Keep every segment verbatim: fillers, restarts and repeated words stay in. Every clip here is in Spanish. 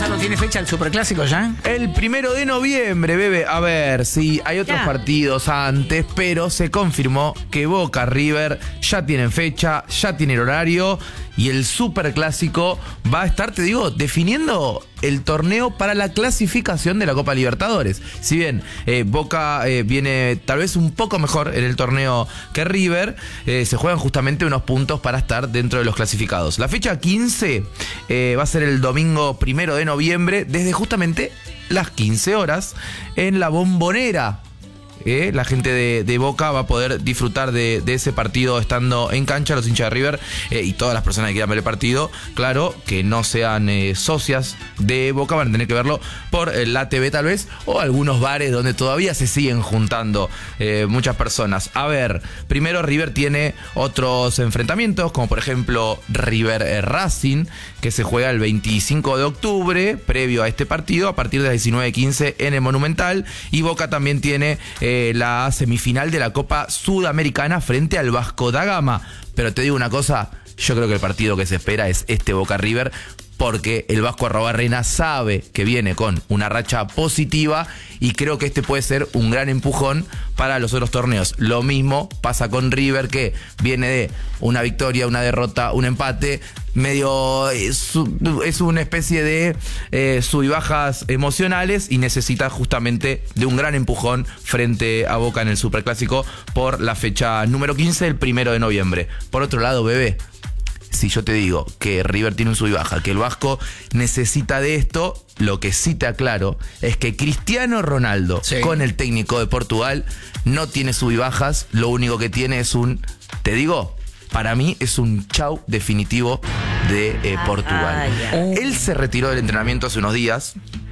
Gonzalo, ¿tiene fecha el Superclásico ya? El primero de noviembre, bebé. A ver, sí, hay otros Ya. partidos antes, pero se confirmó que Boca River ya tienen fecha, ya tienen horario y el Superclásico va a estar, te digo, definiendo el torneo para la clasificación de la Copa Libertadores. Si bien eh, Boca eh, viene tal vez un poco mejor en el torneo que River, eh, se juegan justamente unos puntos para estar dentro de los clasificados. La fecha quince eh, va a ser el domingo primero de noviembre, desde justamente las quince horas, en la Bombonera. Eh, la gente de, de Boca va a poder disfrutar de, de ese partido estando en cancha, los hinchas de River eh, y todas las personas que quieran ver el partido, claro, que no sean eh, socias de Boca, van a tener que verlo por eh, la T V tal vez, o algunos bares donde todavía se siguen juntando eh, muchas personas. A ver, primero River tiene otros enfrentamientos, como por ejemplo River eh, Racing, que se juega el veinticinco de octubre, previo a este partido, a partir de las diecinueve quince en el Monumental, y Boca también tiene eh, la semifinal de la Copa Sudamericana frente al Vasco da Gama. Pero te digo una cosa, yo creo que el partido que se espera es este Boca River, porque el Vasco Arrobarrena sabe que viene con una racha positiva y creo que este puede ser un gran empujón para los otros torneos. Lo mismo pasa con River, que viene de una victoria, una derrota, un empate, medio es, es una especie de eh, sub y bajas emocionales y necesita justamente de un gran empujón frente a Boca en el Superclásico por la fecha número quince, el primero de noviembre. Por otro lado, bebé, si yo te digo que River tiene un sub y baja, que el Vasco necesita de esto, lo que sí te aclaro es que Cristiano Ronaldo, sí, con el técnico de Portugal, no tiene sub y bajas, lo único que tiene es un, te digo, para mí es un chau definitivo de eh, Portugal. Ah, ah, Él se retiró del entrenamiento hace unos días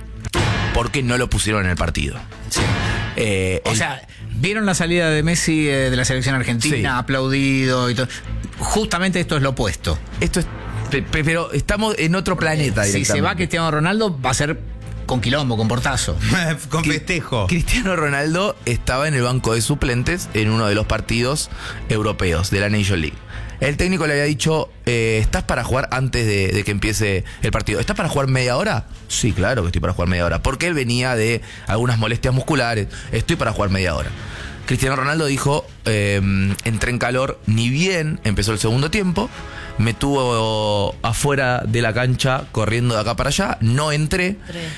porque no lo pusieron en el partido. Sí. Eh, O el- sea, ¿vieron la salida de Messi eh, de la selección argentina? Sí. Aplaudido y todo. Justamente esto es lo opuesto. esto es, pe- pe- pero estamos en otro planeta Si directamente. se va Cristiano Ronaldo, va a ser con quilombo, con portazo. Con festejo. Cristiano Ronaldo estaba en el banco de suplentes en uno de los partidos europeos de la Nation League. El técnico le había dicho, eh, ¿estás para jugar antes de, de que empiece el partido? ¿Estás para jugar media hora? Sí, claro que estoy para jugar media hora. Porque él venía de algunas molestias musculares. Estoy para jugar media hora. Cristiano Ronaldo dijo, eh, entré en calor, ni bien empezó el segundo tiempo, me tuvo afuera de la cancha corriendo de acá para allá, no entré.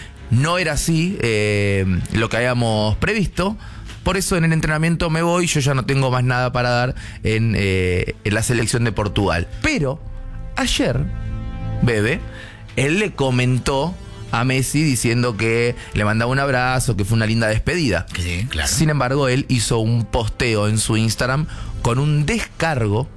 No era así eh, lo que habíamos previsto. Por eso en el entrenamiento me voy. Yo ya no tengo más nada para dar en, eh, en la selección de Portugal. Pero ayer, bebé, él le comentó a Messi diciendo que le mandaba un abrazo, que fue una linda despedida. Sí, claro. Sin embargo, él hizo un posteo en su Instagram con un descargo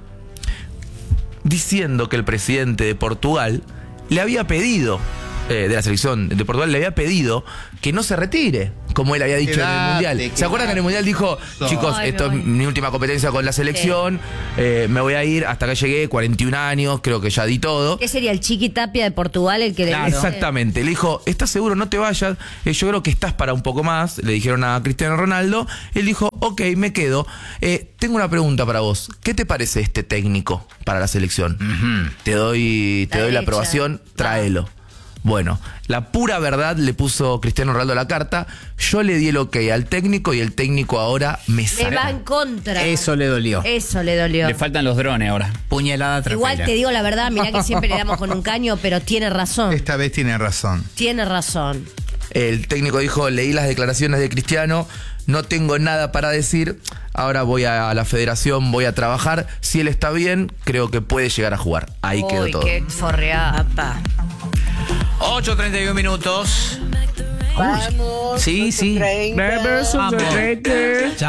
diciendo que el presidente de Portugal le había pedido, eh, de la selección de Portugal, le había pedido que no se retire, como él había dicho Quedate, en el Mundial. ¿Se quedate. acuerdan que en el Mundial dijo, chicos, Ay, esto me es voy. mi última competencia con la selección, eh, me voy a ir hasta que llegué, cuarenta y un años, creo que ya di todo? ¿Qué sería el Chiqui Tapia de Portugal el que le Claro. dice? Exactamente, le dijo, ¿estás seguro? No te vayas, eh, yo creo que estás para un poco más, le dijeron a Cristiano Ronaldo. Él dijo, ok, me quedo. Eh, tengo una pregunta para vos, ¿qué te parece este técnico para la selección? Ujú. Te doy, te La doy la derecha. aprobación, tráelo. Bueno, la pura verdad le puso Cristiano Ronaldo a la carta, yo le di el ok al técnico y el técnico ahora me Le saca. va en contra. Eso le dolió. Eso le dolió. Le faltan los drones ahora. Puñalada trapera. Igual te digo la verdad, mirá que siempre le damos con un caño, pero tiene razón. Esta vez tiene razón. Tiene razón. El técnico dijo, leí las declaraciones de Cristiano, no tengo nada para decir, ahora voy a la federación, voy a trabajar, si él está bien, creo que puede llegar a jugar. Ahí quedó Uy, todo. qué forreada. ocho treinta y uno minutos. Vamos. Sí, sí. treinta. Vamos. Ya.